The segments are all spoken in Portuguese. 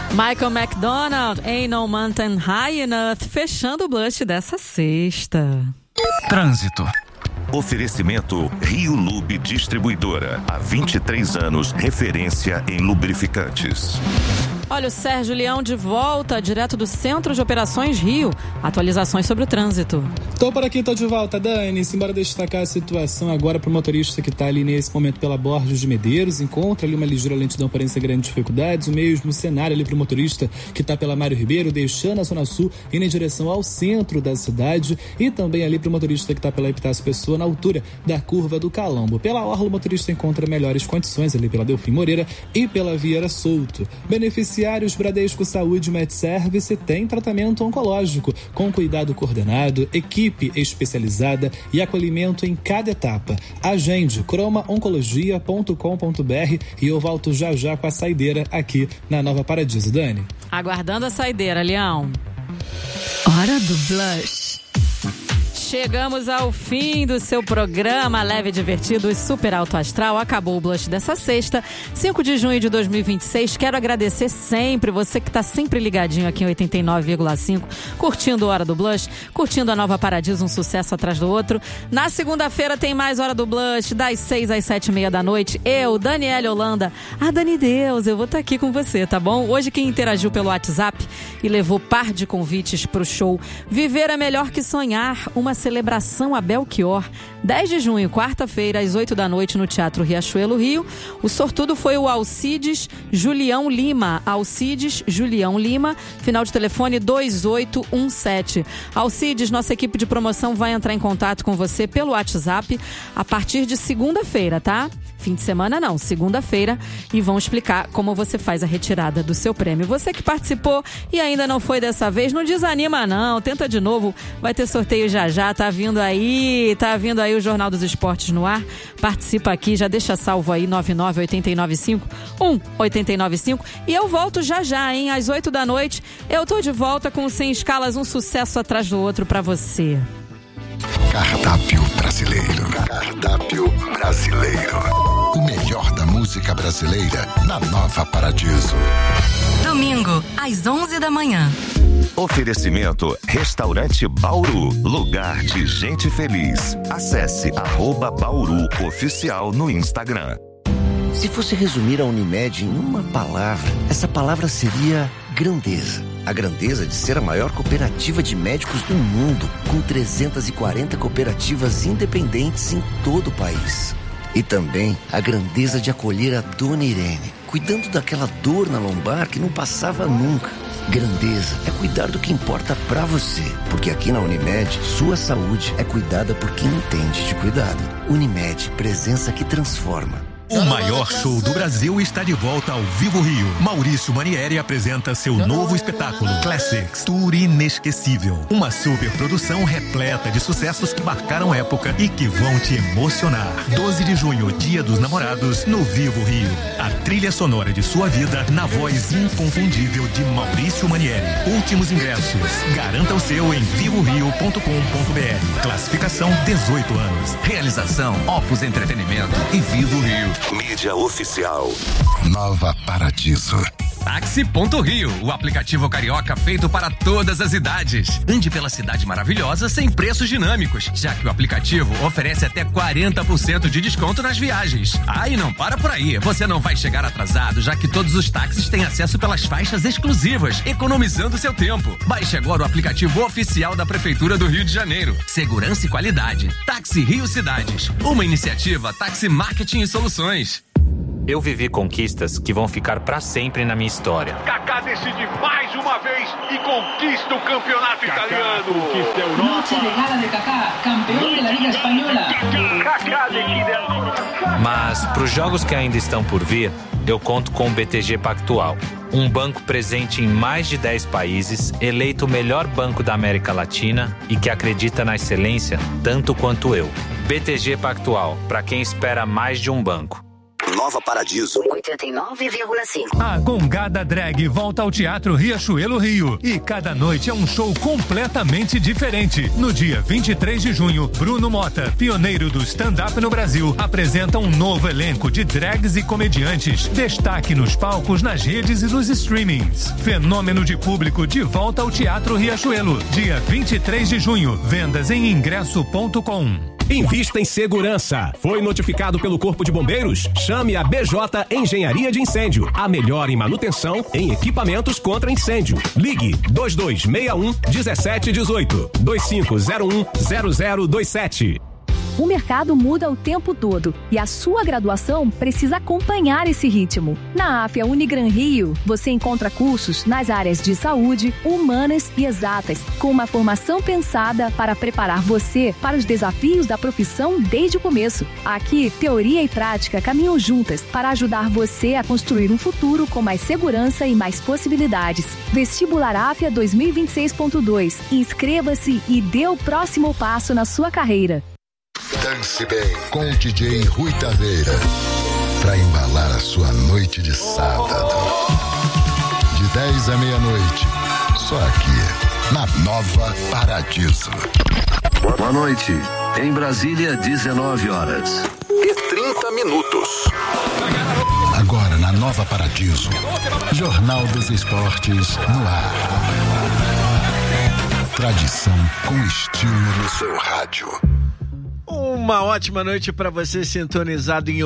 Michael McDonald, Ain't No Mountain High Enough, fechando o Blush dessa sexta. Trânsito. Oferecimento Rio Lube Distribuidora. Há 23 anos, referência em lubrificantes. Olha, o Sérgio Leão de volta, direto do Centro de Operações Rio. Atualizações sobre o trânsito. Tô por aqui, tô de volta, Dani. Simbora destacar a situação agora pro motorista que tá ali nesse momento pela Borges de Medeiros. Encontra ali uma ligeira lentidão, porém sem grandes dificuldades. O mesmo cenário ali pro motorista que tá pela Mário Ribeiro, deixando a Zona Sul, indo em direção ao centro da cidade. E também ali pro motorista que tá pela Epitácio Pessoa, na altura da curva do Calambo. Pela orla, o motorista encontra melhores condições ali pela Delfim Moreira e pela Vieira Souto. Beneficiários Bradesco Saúde MedService tem tratamento oncológico com cuidado coordenado, equipe especializada e acolhimento em cada etapa. Agende cromaoncologia.com.br e eu volto já com a saideira aqui na Nova Paradiso. Dani. Aguardando a saideira, Leão. Hora do Blush. Chegamos ao fim do seu programa leve e divertido e super alto astral. Acabou o Blush dessa sexta, 5 de junho de 2026. Quero agradecer sempre você que está sempre ligadinho aqui em 89,5, curtindo Hora do Blush, curtindo a Nova Paradiso, um sucesso atrás do outro. Na segunda-feira tem mais Hora do Blush, das 6 às 7h30 da noite. Eu, Daniele Holanda, a Dani Deus, eu vou estar aqui com você, tá bom? Hoje quem interagiu pelo WhatsApp e levou par de convites pro show Viver é Melhor Que Sonhar, uma celebração a Belchior, 10 de junho, quarta-feira, às 8 da noite, no Teatro Riachuelo, Rio. O sortudo foi o Alcides Julião Lima. Alcides Julião Lima, final de telefone 2817. Alcides, nossa equipe de promoção vai entrar em contato com você pelo WhatsApp a partir de segunda-feira, tá? Fim de semana não, segunda-feira, e vão explicar como você faz a retirada do seu prêmio. Você que participou e ainda não foi dessa vez, não desanima não, tenta de novo, vai ter sorteio já, tá vindo aí o Jornal dos Esportes no ar. Participa aqui, já deixa salvo aí 99895-1895 e eu volto já, hein, às 8 da noite. Eu tô de volta com Sem Escalas, um sucesso atrás do outro pra você. Cardápio brasileiro. Cardápio brasileiro. O melhor da música brasileira na Nova Paradiso. Domingo, às 11 da manhã. Oferecimento Restaurante Bauru, lugar de gente feliz. Acesse @Bauru Oficial no Instagram. Se fosse resumir a Unimed em uma palavra, essa palavra seria grandeza. A grandeza de ser a maior cooperativa de médicos do mundo, com 340 cooperativas independentes em todo o país. E também a grandeza de acolher a Dona Irene, cuidando daquela dor na lombar que não passava nunca. Grandeza é cuidar do que importa pra você, porque aqui na Unimed, sua saúde é cuidada por quem entende de cuidado. Unimed, presença que transforma. O maior show do Brasil está de volta ao Vivo Rio. Maurício Manieri apresenta seu novo espetáculo, Classics, Tour Inesquecível. Uma super produção repleta de sucessos que marcaram época e que vão te emocionar. 12 de junho, Dia dos Namorados, no Vivo Rio. A trilha sonora de sua vida na voz inconfundível de Maurício Manieri. Últimos ingressos. Garanta o seu em vivorio.com.br. Classificação 18 anos. Realização Opus Entretenimento e Vivo Rio. Mídia oficial. Nova Paradiso. Táxi.Rio, o aplicativo carioca feito para todas as idades. Ande pela cidade maravilhosa sem preços dinâmicos, já que o aplicativo oferece até 40% de desconto nas viagens. Ah, e não para por aí, você não vai chegar atrasado, já que todos os táxis têm acesso pelas faixas exclusivas, economizando seu tempo. Baixe agora o aplicativo oficial da Prefeitura do Rio de Janeiro. Segurança e qualidade. Táxi Rio Cidades, uma iniciativa Táxi Marketing e Soluções. Eu vivi conquistas que vão ficar pra sempre na minha história. Kaká decide mais uma vez e conquista o campeonato italiano. Conquista a Europa. Noche de gala de Kaká, campeão da Liga Espanhola. Kaká decide a Europa. Mas pros jogos que ainda estão por vir, eu conto com o BTG Pactual. Um banco presente em mais de 10 países, eleito o melhor banco da América Latina e que acredita na excelência tanto quanto eu. BTG Pactual, para quem espera mais de um banco. Nova Paradiso 89,5. A Gongada Drag volta ao Teatro Riachuelo Rio. E cada noite é um show completamente diferente. No dia 23 de junho, Bruno Mota, pioneiro do stand-up no Brasil, apresenta um novo elenco de drags e comediantes. Destaque nos palcos, nas redes e nos streamings. Fenômeno de público de volta ao Teatro Riachuelo. Dia 23 de junho. Vendas em ingresso.com. Invista em segurança. Foi notificado pelo Corpo de Bombeiros? Chame a BJ Engenharia de Incêndio. A melhor em manutenção em equipamentos contra incêndio. Ligue 2261-1718. 2501-0027. O mercado muda o tempo todo e a sua graduação precisa acompanhar esse ritmo. Na AFIA Unigran Rio, você encontra cursos nas áreas de saúde, humanas e exatas, com uma formação pensada para preparar você para os desafios da profissão desde o começo. Aqui, teoria e prática caminham juntas para ajudar você a construir um futuro com mais segurança e mais possibilidades. Vestibular AFIA 2026.2. Inscreva-se e dê o próximo passo na sua carreira. Dance bem com o DJ Rui Taveira, pra embalar a sua noite de sábado. De 10 à meia-noite, só aqui, na Nova Paradiso. Boa noite. Em Brasília, 19 horas e 30 minutos. Agora na Nova Paradiso, Jornal dos Esportes no ar. Tradição com estilo no seu rádio. Uma ótima noite para você sintonizado em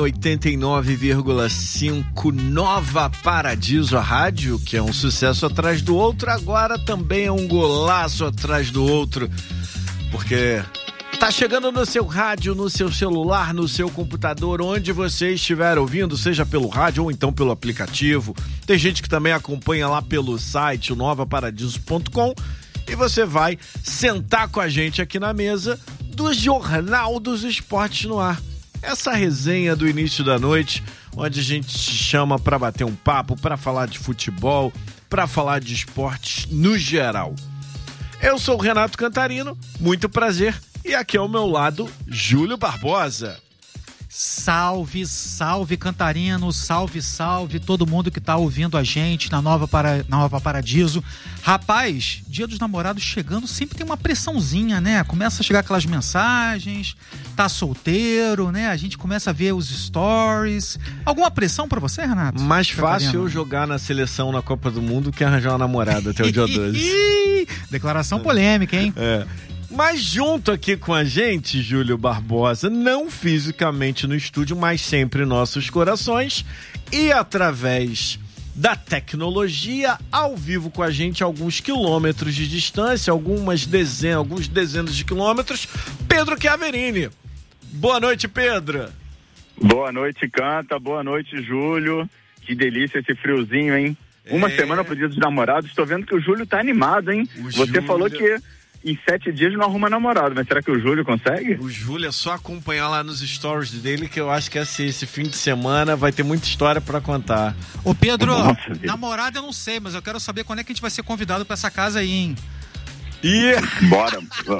89,5 Nova Paradiso, a rádio, que é um sucesso atrás do outro, agora também é um golaço atrás do outro, porque tá chegando no seu rádio, no seu celular, no seu computador, onde você estiver ouvindo, seja pelo rádio ou então pelo aplicativo. Tem gente que também acompanha lá pelo site, o novaparadiso.com, e você vai sentar com a gente aqui na mesa do Jornal dos Esportes no ar. Essa resenha do início da noite, onde a gente te chama para bater um papo, para falar de futebol, para falar de esportes no geral. Eu sou o Renato Cantarino, muito prazer, e aqui ao meu lado, Júlio Barbosa. Salve, salve Cantarino, salve, salve todo mundo que tá ouvindo a gente na Nova Paradiso. Rapaz, Dia dos Namorados chegando, sempre tem uma pressãozinha, né? Começa a chegar aquelas mensagens, tá solteiro, né? A gente começa a ver os stories. Alguma pressão pra você, Renato? Mais fácil eu jogar na seleção na Copa do Mundo que arranjar uma namorada até o dia 12. Declaração polêmica, hein? É. Mas junto aqui com a gente, Júlio Barbosa, não fisicamente no estúdio, mas sempre em nossos corações e através da tecnologia, ao vivo com a gente, alguns quilômetros de distância, alguns dezenas de quilômetros, Pedro Chiaverini. Boa noite, Pedro. Boa noite, Canta. Boa noite, Júlio. Que delícia esse friozinho, hein? Uma semana pro Dia dos Namorados. Estou vendo que o Júlio tá animado, hein? Você falou que em 7 dias não arruma namorado, mas será que o Júlio consegue? O Júlio é só acompanhar lá nos stories dele, que eu acho que esse fim de semana vai ter muita história pra contar. Ô Pedro, namorado eu não sei, mas eu quero saber quando é que a gente vai ser convidado pra essa casa aí, hein? Bora.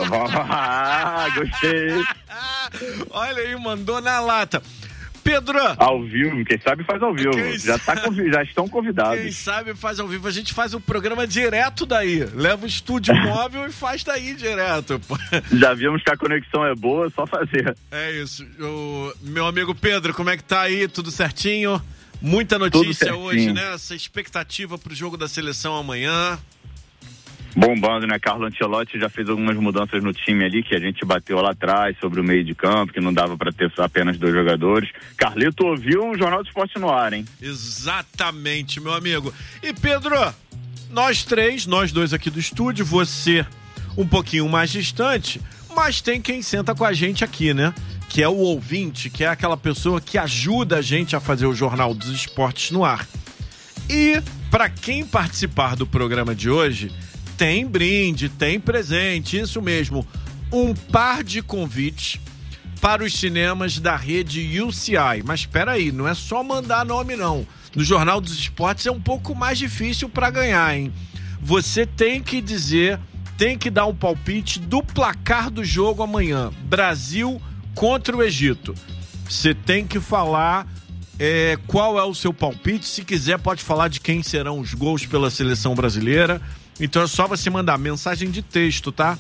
Gostei. Olha aí, mandou na lata. Pedro! Ao vivo, quem sabe faz ao vivo. Já estão convidados. Quem sabe faz ao vivo. A gente faz o programa direto daí. Leva o estúdio móvel e faz daí direto. Já vimos que a conexão é boa, só fazer. É isso. Meu amigo Pedro, como é que tá aí? Tudo certinho? Muita notícia hoje, né? Essa expectativa pro jogo da seleção amanhã. Bombando, né? Carlo Ancelotti já fez algumas mudanças no time ali, que a gente bateu lá atrás sobre o meio de campo, que não dava para ter apenas 2 jogadores. Carlito ouviu um Jornal do Esporte no ar, hein? Exatamente, meu amigo. E Pedro, nós dois aqui do estúdio, você um pouquinho mais distante, mas tem quem senta com a gente aqui, né? Que é o ouvinte, que é aquela pessoa que ajuda a gente a fazer o Jornal dos Esportes no ar. E para quem participar do programa de hoje, tem brinde, tem presente, isso mesmo, um par de convites para os cinemas da rede UCI. Mas espera aí, não é só mandar nome não. No Jornal dos Esportes é um pouco mais difícil para ganhar, hein? Você tem que dizer, tem que dar um palpite do placar do jogo amanhã. Brasil contra o Egito. Você tem que falar qual é o seu palpite? Se quiser, pode falar de quem serão os gols pela seleção brasileira. Então é só você mandar mensagem de texto, tá?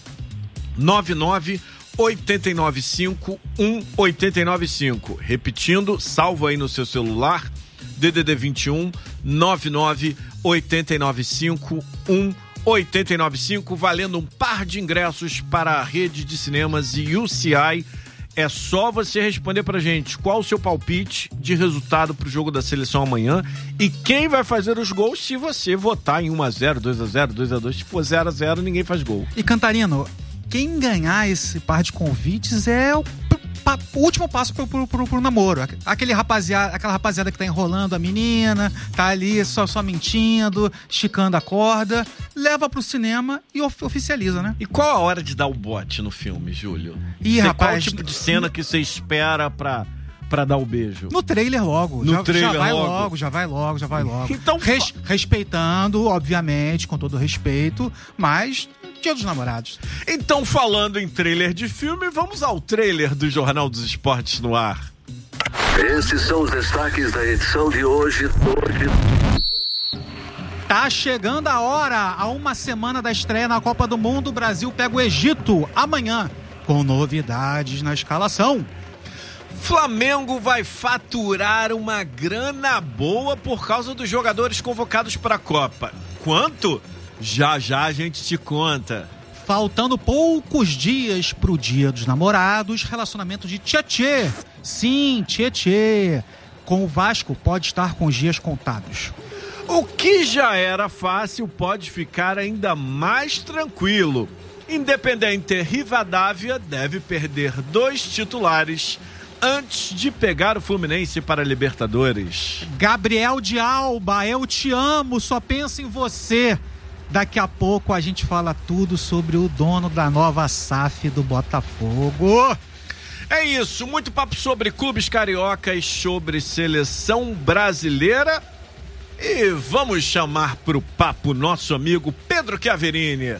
99-895-1895. Repetindo, salva aí no seu celular, DDD 21 99-895-1895, valendo um par de ingressos para a rede de cinemas e UCI. É só você responder pra gente qual o seu palpite de resultado pro jogo da seleção amanhã e quem vai fazer os gols se você votar em 1-0, 2-0, 2-2. Se for 0-0, ninguém faz gol. E Cantarino, quem ganhar esse par de convites é o último passo pro namoro. Aquela rapaziada que tá enrolando a menina, tá ali só mentindo, esticando a corda, leva pro cinema e oficializa, né? E qual a hora de dar o bote no filme, Júlio? Rapaz, qual o tipo de cena que você espera pra dar o beijo? No trailer logo. Já vai logo. Então, respeitando, obviamente, com todo respeito, mas Dia dos Namorados. Então, falando em trailer de filme, vamos ao trailer do Jornal dos Esportes no ar. Esses são os destaques da edição de hoje. Tá chegando a hora, a uma semana da estreia na Copa do Mundo, o Brasil pega o Egito amanhã, com novidades na escalação. Flamengo vai faturar uma grana boa por causa dos jogadores convocados para a Copa. Quanto? Já a gente te conta. Faltando poucos dias pro Dia dos Namorados, relacionamento de Tietê. Sim, Tietê. Com o Vasco pode estar com os dias contados. O que já era fácil pode ficar ainda mais tranquilo. Independente Rivadavia deve perder 2 titulares antes de pegar o Fluminense para a Libertadores. Gabriel de Alba, eu te amo, só penso em você. Daqui a pouco a gente fala tudo sobre o dono da nova SAF do Botafogo. É isso, muito papo sobre clubes cariocas, sobre seleção brasileira. E vamos chamar pro papo nosso amigo Pedro Chiaverini.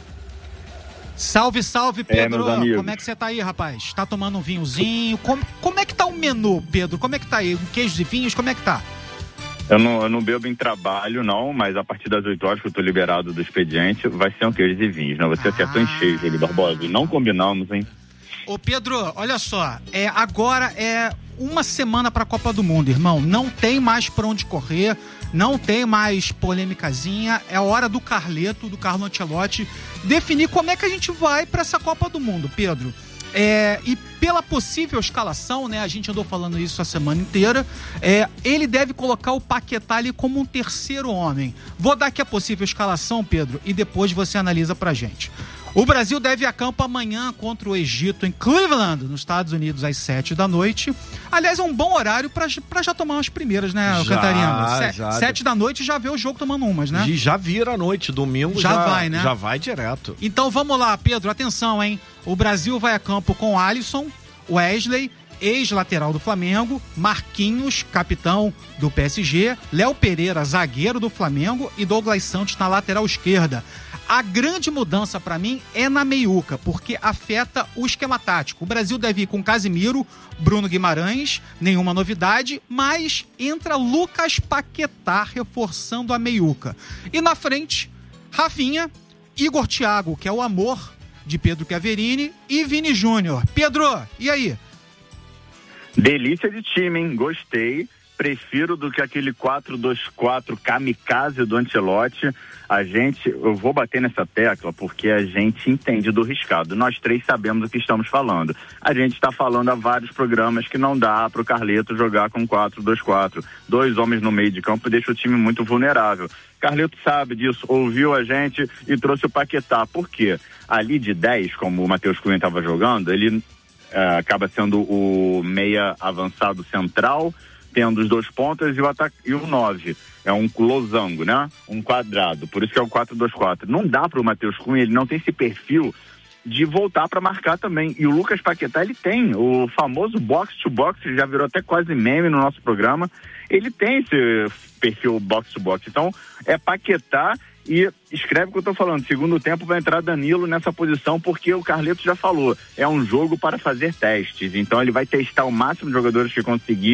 Salve, Pedro. Meus amigos. Como é que você tá aí, rapaz? Tá tomando um vinhozinho? Como é que tá o menu, Pedro? Como é que tá aí? Queijos e vinhos, como é que tá? Eu não bebo em trabalho, não, mas a partir das 8 horas que eu tô liberado do expediente, vai ser um queijo e vinhos, né? Você acertou em cheio, Júlio Barbosa. Não combinamos, hein? Ô, Pedro, olha só, agora é uma semana pra Copa do Mundo, irmão. Não tem mais pra onde correr, não tem mais polêmicazinha. É hora do Carleto, do Carlo Ancelotti, definir como é que a gente vai pra essa Copa do Mundo, Pedro. E pela possível escalação, né, a gente andou falando isso a semana inteira, ele deve colocar o Paquetá ali como um terceiro homem. Vou dar aqui a possível escalação, Pedro, e depois você analisa pra gente. O Brasil deve ir a campo amanhã contra o Egito em Cleveland, nos Estados Unidos, às 7h. Aliás, é um bom horário pra já tomar umas primeiras, né, Cantarino? 7h já vê o jogo tomando umas, né? E já vira à noite, domingo já vai, né? Já vai direto. Então vamos lá, Pedro, atenção, hein? O Brasil vai a campo com Alisson, Wesley, ex-lateral do Flamengo, Marquinhos, capitão do PSG, Léo Pereira, zagueiro do Flamengo e Douglas Santos na lateral esquerda. A grande mudança para mim é na meiuca, porque afeta o esquema tático. O Brasil deve ir com Casimiro, Bruno Guimarães, nenhuma novidade, mas entra Lucas Paquetá reforçando a meiuca. E na frente, Rafinha, Igor Thiago, que é o amor de Pedro Chiaverini, e Vini Júnior. Pedro, e aí? Delícia de time, hein? Gostei. Prefiro do que aquele 4-2-4 kamikaze do Ancelotti. Eu vou bater nessa tecla porque a gente entende do riscado. Nós três sabemos o que estamos falando. A gente está falando há vários programas que não dá para o Carleto jogar com 4-2-4. 2 homens no meio de campo deixa o time muito vulnerável. Carleto sabe disso, ouviu a gente e trouxe o Paquetá. Por quê? Ali de 10, como o Matheus Cunha estava jogando, ele acaba sendo o meia avançado central, tendo os 2 pontas e o 9. É um losango, né? Um quadrado. Por isso que é o 4-2-4. Não dá para o Matheus Cunha, ele não tem esse perfil de voltar para marcar também. E o Lucas Paquetá, ele tem o famoso box-to-box, já virou até quase meme no nosso programa. Ele tem esse perfil box-to-box. Então, é Paquetá e escreve o que eu tô falando. Segundo tempo vai entrar Danilo nessa posição, porque o Carleto já falou. É um jogo para fazer testes. Então, ele vai testar o máximo de jogadores que conseguir.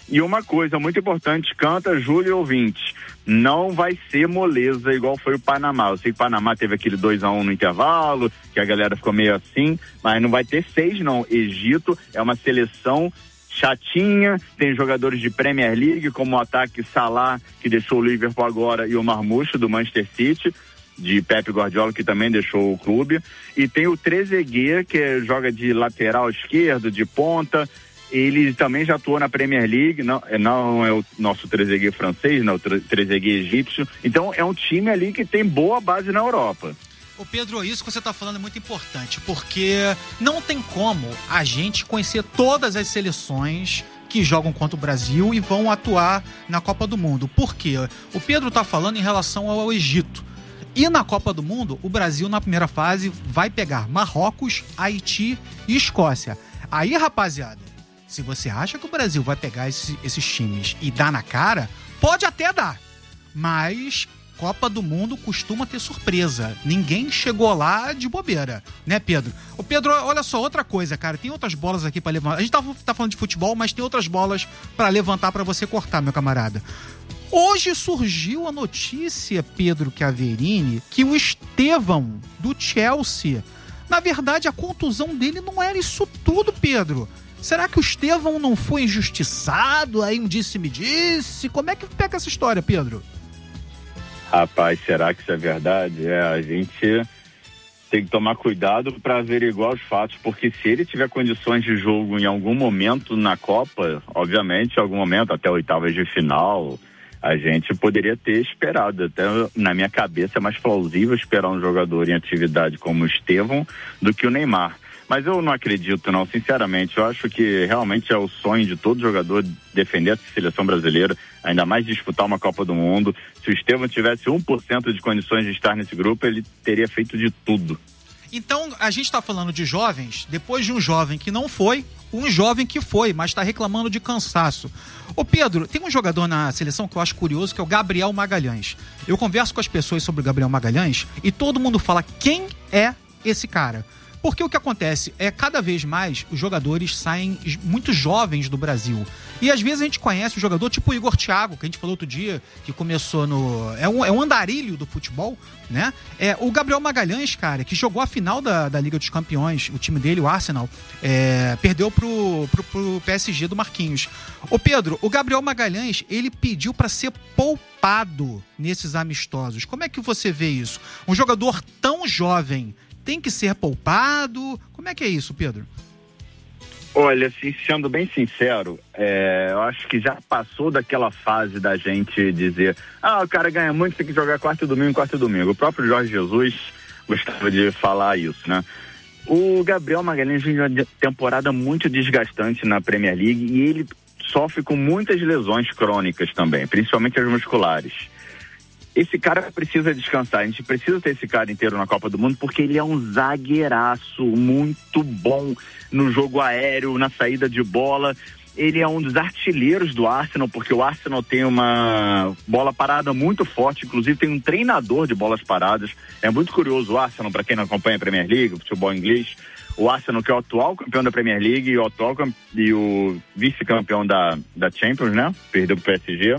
E uma coisa muito importante, canta, Júlio e ouvintes, não vai ser moleza igual foi o Panamá. Eu sei que o Panamá teve aquele 2-1 no intervalo, que a galera ficou meio assim, mas não vai ter 6 não. Egito é uma seleção chatinha, tem jogadores de Premier League, como o ataque Salah, que deixou o Liverpool agora, e o Marmoucho, do Manchester City, de Pep Guardiola, que também deixou o clube. E tem o Trezeguet, que joga de lateral esquerdo, de ponta. Ele também já atuou na Premier League, não é o nosso Trezeguet francês, não, o Trezeguet egípcio. Então é um time ali que tem boa base na Europa. Ô Pedro, isso que você está falando é muito importante, porque não tem como a gente conhecer todas as seleções que jogam contra o Brasil e vão atuar na Copa do Mundo. Por quê? O Pedro está falando em relação ao Egito. E na Copa do Mundo, o Brasil na primeira fase vai pegar Marrocos, Haiti e Escócia. Aí, rapaziada, se você acha que o Brasil vai pegar esses times e dar na cara, pode até dar. Mas Copa do Mundo costuma ter surpresa. Ninguém chegou lá de bobeira, né, Pedro? Ô, Pedro, olha só, outra coisa, cara. Tem outras bolas aqui pra levantar. A gente tá falando de futebol, mas tem outras bolas pra levantar pra você cortar, meu camarada. Hoje surgiu a notícia, Pedro Chiaverini, que o Estevão, do Chelsea, na verdade, a contusão dele não era isso tudo, Pedro. Será que o Estevão não foi injustiçado? Aí um disse-me-disse. Como é que pega essa história, Pedro? Rapaz, será que isso é verdade? A gente tem que tomar cuidado para averiguar os fatos, porque se ele tiver condições de jogo em algum momento na Copa, obviamente, em algum momento, até oitavas de final, a gente poderia ter esperado. Até na minha cabeça é mais plausível esperar um jogador em atividade como o Estevão do que o Neymar. Mas eu não acredito, não, sinceramente. Eu acho que realmente é o sonho de todo jogador defender a seleção brasileira, ainda mais disputar uma Copa do Mundo. Se o Estevão tivesse 1% de condições de estar nesse grupo, ele teria feito de tudo. Então, a gente está falando de jovens, depois de um jovem que não foi, um jovem que foi, mas está reclamando de cansaço. Ô Pedro, tem um jogador na seleção que eu acho curioso, que é o Gabriel Magalhães. Eu converso com as pessoas sobre o Gabriel Magalhães e todo mundo fala quem é esse cara. Porque o que acontece é cada vez mais os jogadores saem muito jovens do Brasil. E às vezes a gente conhece um jogador tipo o Igor Thiago, que a gente falou outro dia, que começou no... É um andarilho do futebol, né? O Gabriel Magalhães, cara, que jogou a final da Liga dos Campeões, o time dele, o Arsenal, perdeu pro PSG do Marquinhos. Ô Pedro, o Gabriel Magalhães, ele pediu para ser poupado nesses amistosos. Como é que você vê isso? Um jogador tão jovem tem que ser poupado? Como é que é isso, Pedro? Olha, assim, sendo bem sincero, eu acho que já passou daquela fase da gente dizer o cara ganha muito, tem que jogar quarta e domingo. O próprio Jorge Jesus gostava de falar isso, né? O Gabriel Magalhães vem de uma temporada muito desgastante na Premier League e ele sofre com muitas lesões crônicas também, principalmente as musculares. Esse cara precisa descansar, a gente precisa ter esse cara inteiro na Copa do Mundo porque ele é um zagueiraço muito bom no jogo aéreo, na saída de bola. Ele é um dos artilheiros do Arsenal, porque o Arsenal tem uma bola parada muito forte, inclusive tem um treinador de bolas paradas. É muito curioso o Arsenal, para quem não acompanha a Premier League, o futebol inglês, o Arsenal, que é o atual campeão da Premier League e o vice-campeão da Champions, né? Perdeu pro PSG.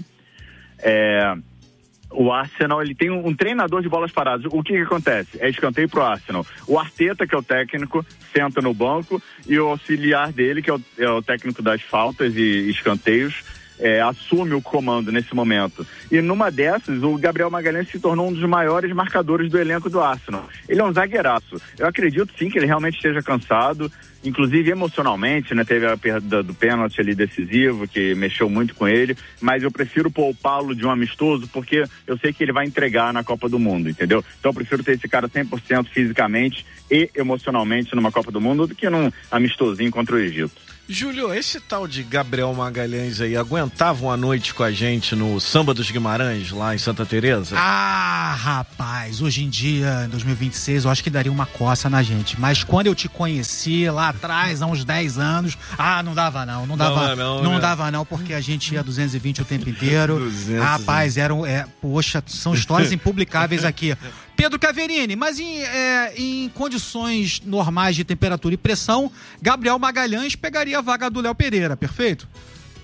O Arsenal, ele tem um treinador de bolas paradas. O que acontece? É escanteio pro Arsenal. O Arteta, que é o técnico, senta no banco e o auxiliar dele, que é o técnico das faltas e escanteios, assume o comando nesse momento. E numa dessas, o Gabriel Magalhães se tornou um dos maiores marcadores do elenco do Arsenal. Ele é um zagueiraço. Eu acredito sim que ele realmente esteja cansado, inclusive emocionalmente, né? Teve a perda do pênalti ali decisivo, que mexeu muito com ele, mas eu prefiro poupá-lo de um amistoso, porque eu sei que ele vai entregar na Copa do Mundo, entendeu? Então eu prefiro ter esse cara 100% fisicamente e emocionalmente numa Copa do Mundo do que num amistosinho contra o Egito. Júlio, esse tal de Gabriel Magalhães aí aguentava uma noite com a gente no Samba dos Guimarães, lá em Santa Teresa? Ah, rapaz, hoje em dia, em 2026, eu acho que daria uma coça na gente. Mas quando eu te conheci lá atrás, há uns 10 anos, não dava não, porque a gente ia 220 o tempo inteiro. 200, rapaz, poxa, são histórias impublicáveis aqui. Pedro Chiaverini, mas em condições normais de temperatura e pressão, Gabriel Magalhães pegaria a vaga do Léo Pereira, perfeito?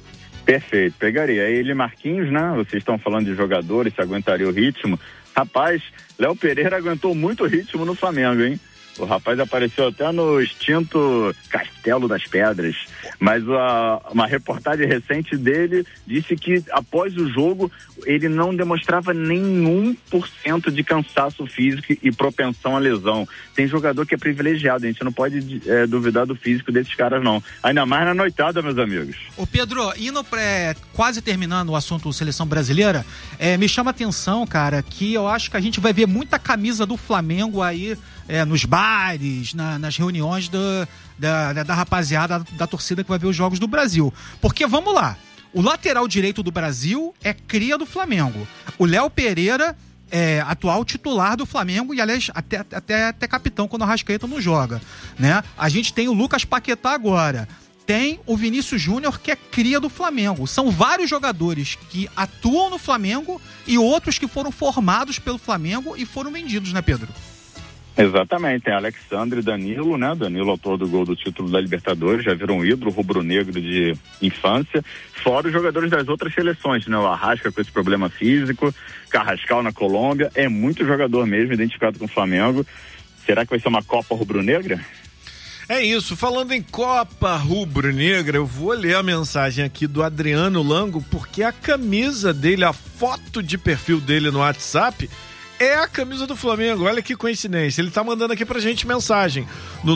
Perfeito, pegaria. Ele, Marquinhos, né? Vocês estão falando de jogadores, se aguentaria o ritmo. Rapaz, Léo Pereira aguentou muito ritmo no Flamengo, hein? O rapaz apareceu até no extinto Castelo das Pedras, mas uma reportagem recente dele disse que após o jogo ele não demonstrava nenhum % de cansaço físico e propensão à lesão. Tem jogador que é privilegiado, a gente não pode duvidar do físico desses caras não, ainda mais na noitada, meus amigos. Ô Pedro, indo quase terminando o assunto seleção brasileira, me chama a atenção, cara, que eu acho que a gente vai ver muita camisa do Flamengo aí nos bares, nas reuniões da rapaziada, da torcida que vai ver os jogos do Brasil. Porque, vamos lá, o lateral direito do Brasil é cria do Flamengo. O Léo Pereira é atual titular do Flamengo e, aliás, até capitão quando o Arrascaeta não joga, né? A gente tem o Lucas Paquetá agora. Tem o Vinícius Júnior, que é cria do Flamengo. São vários jogadores que atuam no Flamengo e outros que foram formados pelo Flamengo e foram vendidos, né, Pedro? Exatamente, tem Alexandre e Danilo, né? Danilo, autor do gol do título da Libertadores, já viram um ídolo rubro-negro de infância, fora os jogadores das outras seleções, né? O Arrasca com esse problema físico, Carrascal na Colômbia, é muito jogador mesmo, identificado com o Flamengo. Será que vai ser uma Copa rubro-negra? É isso, falando em Copa Rubro-Negra, eu vou ler a mensagem aqui do Adriano Lango, porque a camisa dele, a foto de perfil dele no WhatsApp é a camisa do Flamengo. Olha que coincidência. Ele tá mandando aqui pra gente mensagem no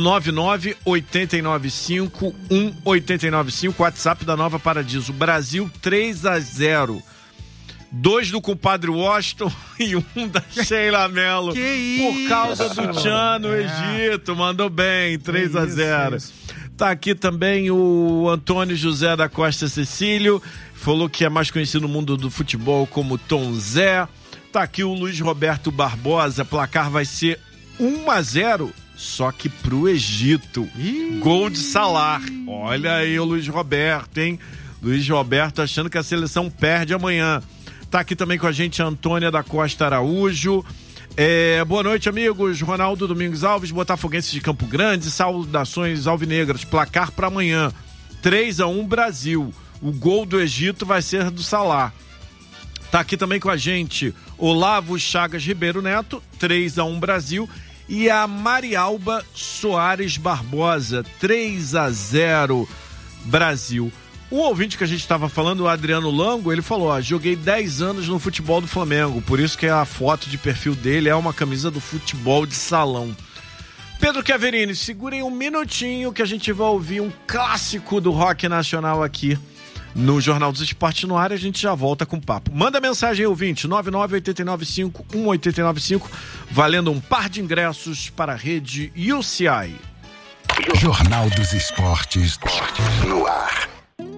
99-895-1895, WhatsApp da Nova Paradiso. Brasil 3-0. 2 do compadre Washington e 1 da Sheila Mello. Por causa do Tchan no Egito. Mandou bem, 3-0. Tá aqui também o Antônio José da Costa Cecílio. Falou que é mais conhecido no mundo do futebol como Tom Zé. Tá aqui o Luiz Roberto Barbosa, placar vai ser 1-0, só que pro Egito. Gol de Salah. Olha aí o Luiz Roberto, hein? Luiz Roberto achando que a seleção perde amanhã. Tá aqui também com a gente a Antônia da Costa Araújo. Boa noite, amigos. Ronaldo Domingos Alves, Botafoguense de Campo Grande, saudações alvinegras. Placar para amanhã, 3-1 Brasil. O gol do Egito vai ser do Salah. Tá aqui também com a gente Olavo Chagas Ribeiro Neto, 3-1 Brasil. E a Marialba Soares Barbosa, 3-0 Brasil. O ouvinte que a gente estava falando, o Adriano Lango, ele falou, joguei 10 anos no futebol do Flamengo, por isso que a foto de perfil dele é uma camisa do futebol de salão. Pedro Chiaverini, segurem um minutinho que a gente vai ouvir um clássico do rock nacional aqui no Jornal dos Esportes no ar, a gente já volta com o papo. Manda mensagem, ouvinte, 99-895-1895, valendo um par de ingressos para a rede UCI. Jornal dos Esportes no ar.